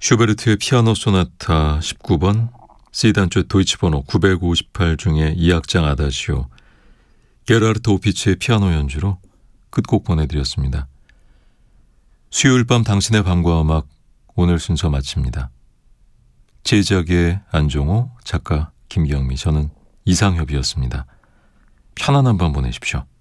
슈베르트의 피아노 소나타 19번 C단조 도이치 번호 958 중에 2악장 아다지오, 게르하르트 오피츠의 피아노 연주로 끝곡 보내드렸습니다. 수요일 밤 당신의 밤과 음악, 오늘 순서 마칩니다. 제작의 안종호, 작가 김경미, 저는 이상협이었습니다. 편안한 밤 보내십시오.